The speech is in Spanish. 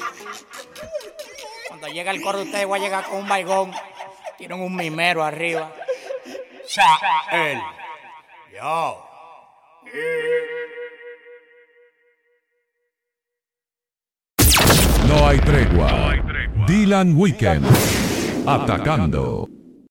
Cuando llega el coro, ustedes voy a llegar con un baigón. Tienen un mimero arriba. Él. Yo. No hay tregua. Dylan Weekend. Atacando.